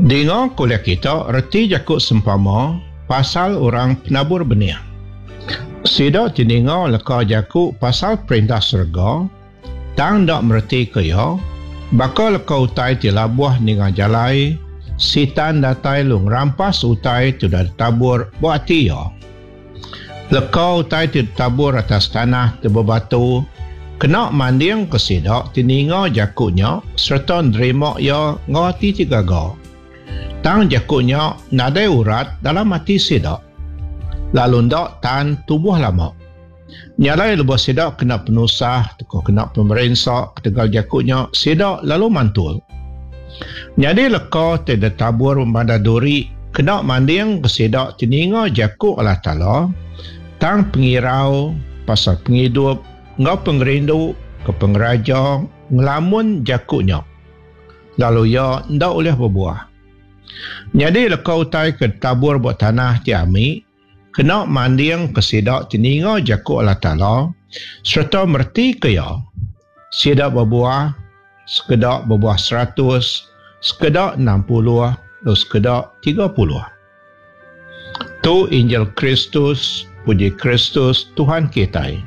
Dengar kuliah kita reti jakut sempama pasal orang penabur benih. Sidak didengar leka jakut pasal perintah surga, tang dak mereti kaya, bakal leka utai ti labuah dengan jalai, sitan datai lung rampas utai tu dah tabur buat ya. Leka utai ti tabur atas tanah tu berbatu, kena manding ke sidak didengar jakutnya serta nerima ya ngati ti gagal. Tang jakutnya nadai urat dalam hati sidak. Lalu ndak tan tubuh lama. Nyalai lepas sidak kena penusah, kena pemerintah, ketegal jakutnya sidak lalu mantul. Jadi leka tidak tabur mandaduri, kena manding ke sidak teninga jakut Allah Ta'ala, tang pengirau, pasal penghidup, ngau pengerindu, ke pengeraja, ngelamun jakutnya. Lalu ya ndak boleh berbuah. Jadi leka utai ke tabur buat tanah tiami, kena manding ke sidak teninga jakut Allah Ta'ala, serta merti kaya. Sidak berbuah, sekedak berbuah 100, sekedak 60, dan sekedak 30. Tu Injil Kristus, puji Kristus Tuhan kita.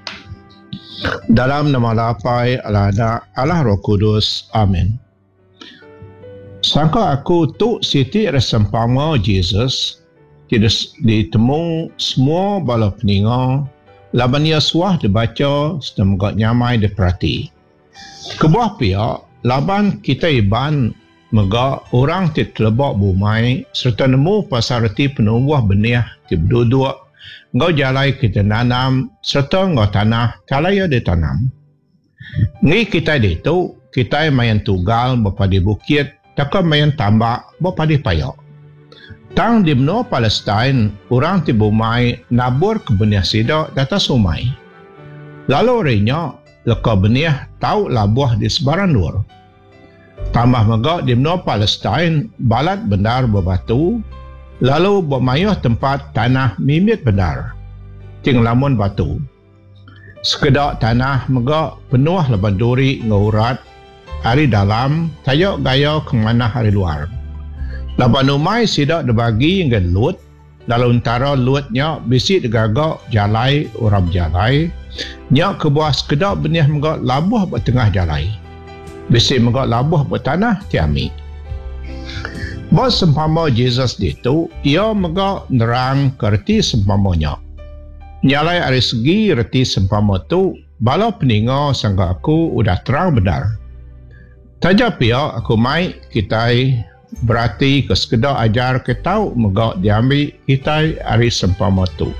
Dalam nama Bapa, Allah Anak, Allah Roh Kudus. Amin. Sangka aku tu siti resempama Jesus tidak ditemu semua bala peninga laban ia suah dibaca setempat nyamai diperhati. Kebuah pihak laban kita iban mega orang terlebak bumai serta nemu pasal reti penubuh benih ti berduduk ngau jalai kita nanam serta ngau tanah kalaya ditanam. Ngi kita ditu kita main tugal bapa di bukit takkan main tambak bapa di payak. Tang di benua Palestin, orang ti bumai nabur ke benih sidak data sumai. Lalu rinya, leka benih tau labuah di sebaran luar. Tambah megak di benua Palestin, balat bendar berbatu, lalu bermayuh tempat tanah mimit bendar. Ting lamun batu. Sekedak tanah megak penuh lebat duri ngaurat, hari dalam, tayak gaya ke mana hari luar. Laban umai sidak dibagi dengan lut, lalu antara lutnya bisi digagak jalai, urap jalai, nyak kebuah sekedar benih megak labuh buat tengah jalai. Bisi megak labuh buat tanah tiami. Buat sempama Jesus itu, ia megak nerang ke reti sempamanya. Nyalai dari segi reti sempama tu, bala peninga sangka aku udah terang benar. Tajap ya aku mai kita berarti ke sekedar ajar ke tahu megak diambil kita hari sempama tu.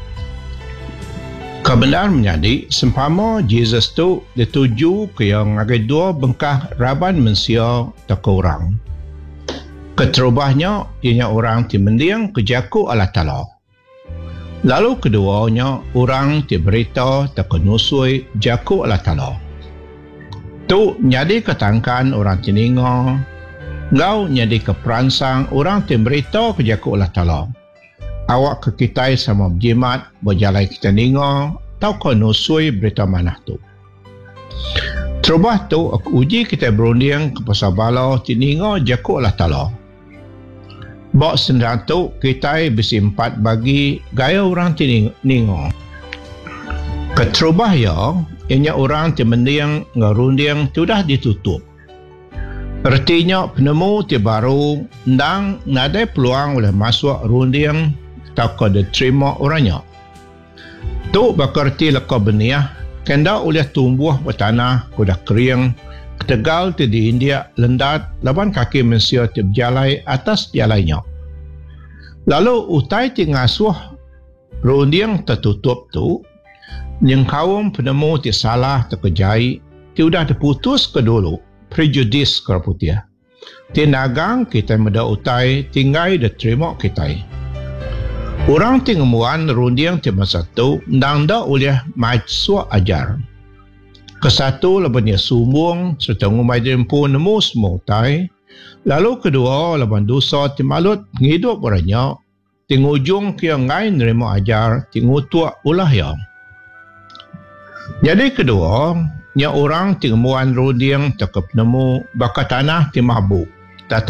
Kebenar menjadi sempama Jesus tu dituju ke yang ada dua bengkah raban manusia tak orang. Keterubahnya ianya orang ti mendiang ke jaku Allah Ta'ala. Lalu keduanya orang ti berita tak nusui jaku Allah Ta'ala. Tu nyadi ketangkan orang teninga, ngau nyadi keperansang orang temberita ke jaku Allah Ta'ala. Awak ke kita sama berjimat, berjalai kita teninga, tau ke nusui berita manah tu. Terubah tu, aku uji kita berunding ke pasal bala teninga jaku Allah Ta'ala. Bak sendiri tu, kita bersimpat bagi gaya orang teninga. Keterubah ya, ianya orang temendiang ngerunding sudah ditutup. Artinya penemu ti baru ndang nadai peluang oleh masuk runding tak ada terima orangnya. Tu bakarti leka benih kenda oleh tumbuh bertanah kuda kering ketegal ti di India lendat laban kaki manusia ti berjalai atas jalainya. Lalu utai ti ngasuh runding tertutup tu yang kaum penemu ti salah terkejai, ti udah diputus ke dulu, prejudis ke putih. Ti nagang kita meda utai, tinggai diterima kita. Orang ti ngemuan runding ti masa tu, ndang dak oleh masuk ajar. Kesatu lebannya sumbung, serta ngumai jempu nemu semua utai. Lalu kedua, leban dosa ti malut ngidup orangnya, ti ngujung kia ngai nerima ajar, ti ngutuak ulah yang. Jadi kedua, nya orang tingmuan runding tekep nemu baka tanah ti mabuk.